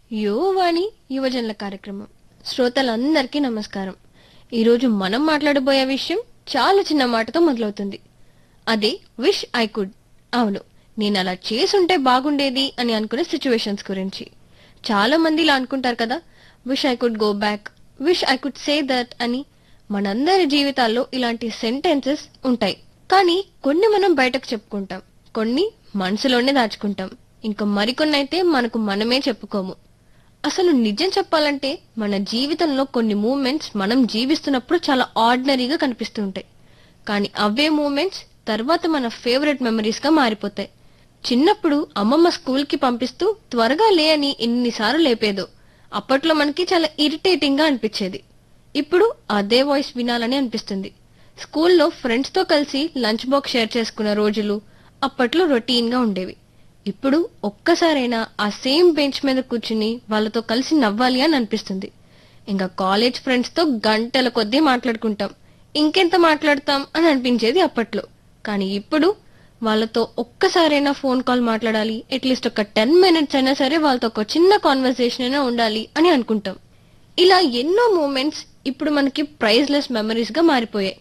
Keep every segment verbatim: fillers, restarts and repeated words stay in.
యువవాణి యువజనుల కార్యక్రమం శ్రోతలందరికీ నమస్కారం. ఈరోజు మనం మాట్లాడబోయే విషయం చాలా చిన్న మాటతో మొదలవుతుంది. అదే విష్ ఐ కుడ్. అవును, నేను అలా చేసుంటే బాగుండేది అని అనుకునే సిచ్యువేషన్స్ గురించి. చాలా మంది ఇలా అనుకుంటారు కదా, wish I could go back, wish I could say that అని. మనందరి జీవితాల్లో ఇలాంటి సెంటెన్సెస్ ఉంటాయి. కానీ కొన్ని మనం బయటకు చెప్పుకుంటాం, కొన్ని మనసులోనే దాచుకుంటాం, ఇంకా మరికొన్ని అయితే మనకు మనమే చెప్పుకోము. అసలు నిజం చెప్పాలంటే మన జీవితంలో కొన్ని మూమెంట్స్ మనం జీవిస్తున్నప్పుడు చాలా ఆర్డినరీగా కనిపిస్తూ ఉంటాయి. కానీ అవే మూమెంట్స్ తర్వాత మన ఫేవరెట్ మెమరీస్ గా మారిపోతాయి. చిన్నప్పుడు అమ్మమ్మ స్కూల్ కి పంపిస్తూ త్వరగా లే అని ఎన్నిసార్లు లేపేదో. అప్పట్లో మనకి చాలా ఇరిటేటింగ్ గా అనిపించేది. ఇప్పుడు అదే వాయిస్ వినాలని అనిపిస్తుంది. స్కూల్లో ఫ్రెండ్స్ తో కలిసి లంచ్ బాక్స్ షేర్ చేసుకున్న రోజులు అప్పట్లో రొటీన్ గా ఉండేవి. ఇప్పుడు ఒక్కసారైనా ఆ సేమ్ బెంచ్ మీద కూర్చుని వాళ్ళతో కలిసి నవ్వాలి అని అనిపిస్తుంది. ఇంకా కాలేజ్ ఫ్రెండ్స్ తో గంటల కొద్దీ మాట్లాడుకుంటాం, ఇంకెంత మాట్లాడతాం అని అనిపించేది అప్పట్లో. కానీ ఇప్పుడు వాళ్ళతో ఒక్కసారైనా ఫోన్ కాల్ మాట్లాడాలి, అట్లీస్ట్ ఒక టెన్ మినిట్స్ అయినా సరే వాళ్ళతో ఒక చిన్న కాన్వర్సేషన్ అయినా ఉండాలి అని అనుకుంటాం. ఇలా ఎన్నో మూమెంట్స్ ఇప్పుడు మనకి ప్రైజ్లెస్ మెమరీస్ గా మారిపోయాయి.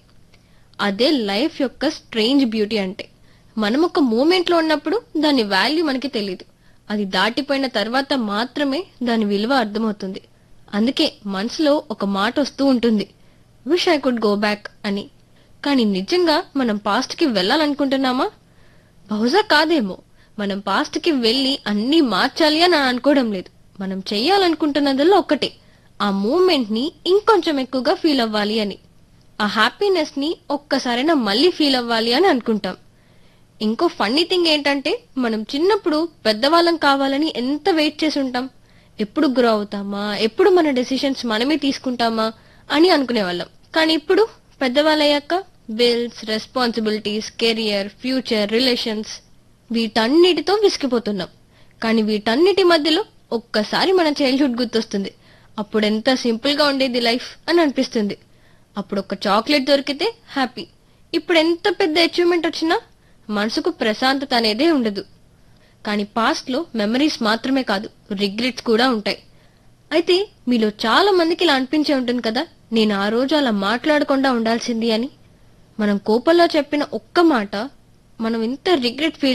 అదే లైఫ్ యొక్క స్ట్రేంజ్ బ్యూటీ అంటే. మనం ఒక మూమెంట్ లో ఉన్నప్పుడు దాని వాల్యూ మనకి తెలియదు. అది దాటిపోయిన తర్వాత మాత్రమే దాని విలువ అర్థమవుతుంది. అందుకే మనసులో ఒక మాట వస్తూ ఉంటుంది, wish I could go back అని. కానీ నిజంగా మనం పాస్ట్ కి వెళ్ళాలనుకుంటున్నామా? బహుశా కాదేమో. మనం పాస్ట్ కి వెళ్లి అన్ని మార్చాలి అని అనుకోవడం లేదు. మనం చెయ్యాలనుకుంటున్నదల్లా ఒక్కటే, ఆ మూమెంట్ ని ఇంకొంచెం ఎక్కువగా ఫీల్ అవ్వాలి అని. ఆ హ్యాపీనెస్ ని ఒక్కసారైనా మళ్ళీ ఫీల్ అవ్వాలి అని అనుకుంటాం. ఇంకో ఫన్నీ థింగ్ ఏంటంటే, మనం చిన్నప్పుడు పెద్దవాళ్ళం కావాలని ఎంత వెయిట్ చేసి ఉంటాం. ఎప్పుడు గ్రో అవుతామా, ఎప్పుడు మన డెసిషన్స్ మనమే తీసుకుంటామా అని అనుకునేవాళ్ళం. కానీ ఇప్పుడు పెద్దవాళ్ళయ్యాక bills, responsibilities, career, future, relations వీటన్నిటితో విసిగిపోతున్నాం. కానీ వీటన్నిటి మధ్యలో ఒక్కసారి మన చైల్డ్హుడ్ గుర్తొస్తుంది. అప్పుడు ఎంత సింపుల్ గా ఉండేది లైఫ్ అని అనిపిస్తుంది. అప్పుడు ఒక చాక్లెట్ దొరికితే హ్యాపీ. ఇప్పుడు ఎంత పెద్ద అచీవ్మెంట్ వచ్చినా మనసుకు ప్రశాంతత అనేదే ఉండదు. కానీ పాస్ట్ లో మెమరీస్ మాత్రమే కాదు, రిగ్రెట్స్ కూడా ఉంటాయి. అయితే మీలో చాలా మందికి ఇలా అనిపించే ఉంటుంది కదా, నేను ఆ రోజు అలా మాట్లాడకుండా ఉండాల్సింది అని. మనం కోపంలో చెప్పిన ఒక్క మాట మనం ఇంత రిగ్రెట్ ఫీల్